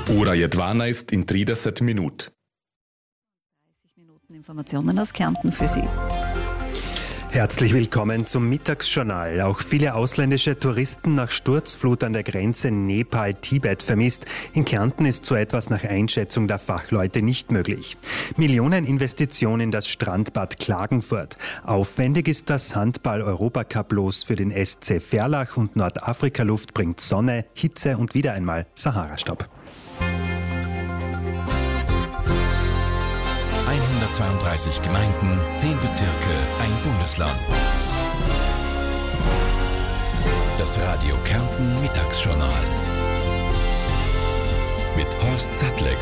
Ura Jedwana ist in 30 Minuten. 30 Minuten Informationen aus Kärnten für Sie. Herzlich willkommen zum Mittagsjournal. Auch viele ausländische Touristen nach Sturzflut an der Grenze Nepal-Tibet vermisst. In Kärnten ist so etwas nach Einschätzung der Fachleute nicht möglich. Millioneninvestition in das Strandbad Klagenfurt. Aufwendig ist das Handball-Europacup-Los für den SC Verlach und Nordafrika-Luft bringt Sonne, Hitze und wieder einmal Sahara-Staub. 132 Gemeinden, 10 Bezirke, ein Bundesland. Das Radio Kärnten Mittagsjournal mit Horst Sattlegger.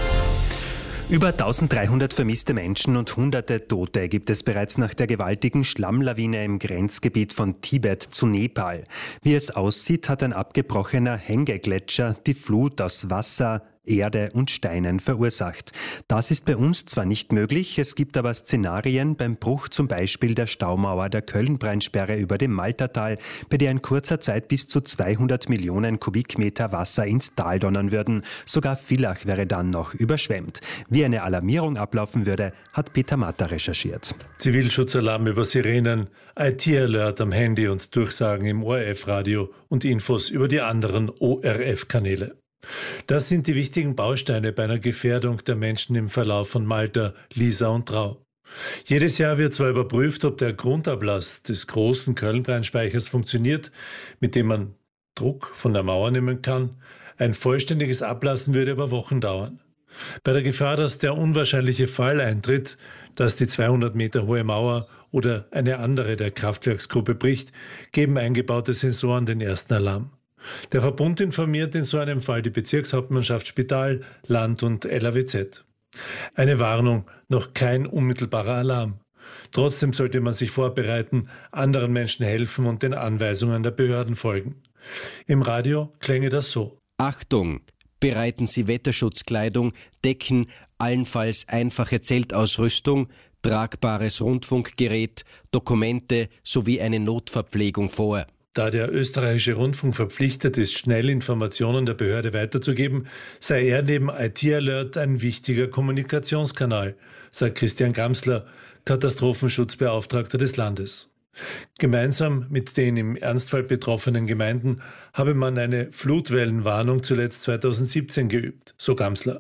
Über 1300 vermisste Menschen und hunderte Tote gibt es bereits nach der gewaltigen Schlammlawine im Grenzgebiet von Tibet zu Nepal. Wie es aussieht, hat ein abgebrochener Hengegletscher die Flut aus Wasser, Erde und Steinen verursacht. Das ist bei uns zwar nicht möglich, es gibt aber Szenarien beim Bruch zum Beispiel der Staumauer der Kölnbrennsperre über dem Maltertal, bei der in kurzer Zeit bis zu 200 Millionen Kubikmeter Wasser ins Tal donnern würden. Sogar Villach wäre dann noch überschwemmt. Wie eine Alarmierung ablaufen würde, hat Peter Matter recherchiert. Zivilschutzalarm über Sirenen, IT-Alert am Handy und Durchsagen im ORF-Radio und Infos über die anderen ORF-Kanäle. Das sind die wichtigen Bausteine bei einer Gefährdung der Menschen im Verlauf von Malta, Lisa und Trau. Jedes Jahr wird zwar überprüft, ob der Grundablass des großen Kölnbrennspeichers funktioniert, mit dem man Druck von der Mauer nehmen kann. Ein vollständiges Ablassen würde aber Wochen dauern. Bei der Gefahr, dass der unwahrscheinliche Fall eintritt, dass die 200 Meter hohe Mauer oder eine andere der Kraftwerksgruppe bricht, geben eingebaute Sensoren den ersten Alarm. Der Verbund informiert in so einem Fall die Bezirkshauptmannschaft Spital, Land und LAWZ. Eine Warnung, noch kein unmittelbarer Alarm. Trotzdem sollte man sich vorbereiten, anderen Menschen helfen und den Anweisungen der Behörden folgen. Im Radio klänge das so. Achtung! Bereiten Sie Wetterschutzkleidung, Decken, allenfalls einfache Zeltausrüstung, tragbares Rundfunkgerät, Dokumente sowie eine Notverpflegung vor. Da der österreichische Rundfunk verpflichtet ist, schnell Informationen der Behörde weiterzugeben, sei er neben IT-Alert ein wichtiger Kommunikationskanal, sagt Christian Gramsler, Katastrophenschutzbeauftragter des Landes. Gemeinsam mit den im Ernstfall betroffenen Gemeinden habe man eine Flutwellenwarnung zuletzt 2017 geübt, so Gramsler.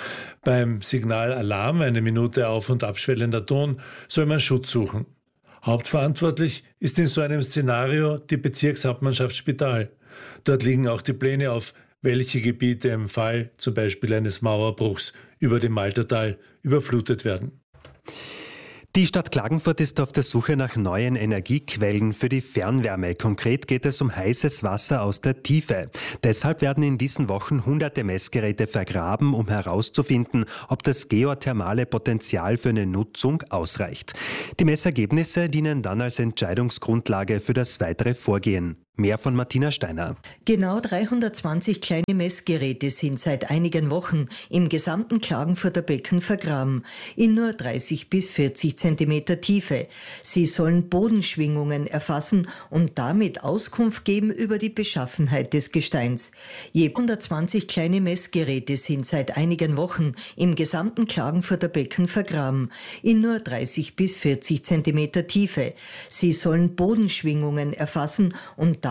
Beim Signal Alarm, eine Minute auf- und abschwellender Ton, soll man Schutz suchen. Hauptverantwortlich ist in so einem Szenario die Bezirkshauptmannschaft Spital. Dort liegen auch die Pläne auf, welche Gebiete im Fall zum Beispiel eines Mauerbruchs über dem Maltertal überflutet werden. Die Stadt Klagenfurt ist auf der Suche nach neuen Energiequellen für die Fernwärme. Konkret geht es um heißes Wasser aus der Tiefe. Deshalb werden in diesen Wochen hunderte Messgeräte vergraben, um herauszufinden, ob das geothermale Potenzial für eine Nutzung ausreicht. Die Messergebnisse dienen dann als Entscheidungsgrundlage für das weitere Vorgehen. Mehr von Martina Steiner. Genau 320 kleine Messgeräte sind seit einigen Wochen im gesamten Klagenfurter Becken vergraben, in nur 30 bis 40 Zentimeter Tiefe. Sie sollen Bodenschwingungen erfassen und damit Auskunft geben über die Beschaffenheit des Gesteins. Je 120 kleine Messgeräte sind seit einigen Wochen im gesamten Klagenfurter Becken vergraben, in nur 30 bis 40 Zentimeter Tiefe. Sie sollen Bodenschwingungen erfassen und